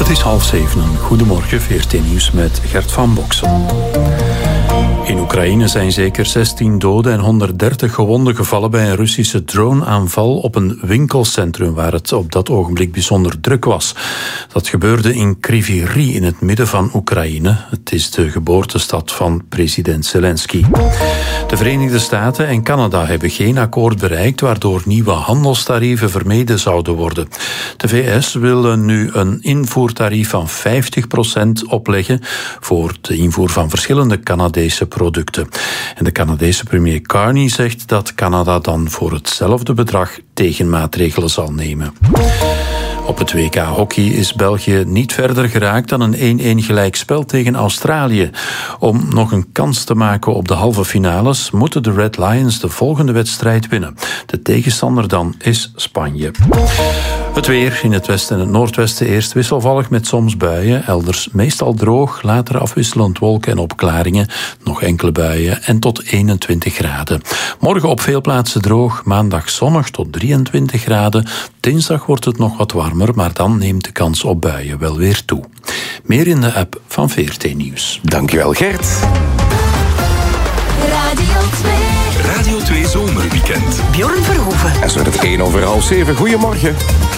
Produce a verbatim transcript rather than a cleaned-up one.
Het is half zeven. Goedemorgen, V R T Nieuws met Gert van Boksen. In Oekraïne zijn zeker zestien doden en honderddertig gewonden gevallen bij een Russische droneaanval op een winkelcentrum waar het op dat ogenblik bijzonder druk was. Dat gebeurde in Kryvyi Rih in het midden van Oekraïne. Het is de geboortestad van president Zelensky. De Verenigde Staten en Canada hebben geen akkoord bereikt waardoor nieuwe handelstarieven vermeden zouden worden. De V S wil nu een invoertarief van vijftig procent opleggen voor de invoer van verschillende Canadese producten. En de Canadese premier Carney zegt dat Canada dan voor hetzelfde bedrag tegenmaatregelen zal nemen. Op het W K hockey is België niet verder geraakt dan een één-één gelijkspel tegen Australië. Om nog een kans te maken op de halve finales moeten de Red Lions de volgende wedstrijd winnen. De tegenstander dan is Spanje. Het weer in het westen en het noordwesten eerst wisselvallig met soms buien. Elders meestal droog, later afwisselend wolken en opklaringen. Nog enkele buien en tot eenentwintig graden. Morgen op veel plaatsen droog, maandag zonnig tot drieëntwintig graden. Dinsdag wordt het nog wat warmer, maar dan neemt de kans op buien wel weer toe. Meer in de app van V R T Nieuws. Dankjewel, Gert. Radio twee. Radio twee Zomerweekend. Bjorn Verhoeven. En zo werd het één over half zeven. Goedemorgen.